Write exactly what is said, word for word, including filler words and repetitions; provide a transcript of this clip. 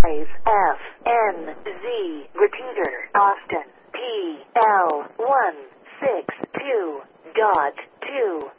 F N Z. Repeater. Austin. P L one six two dot two.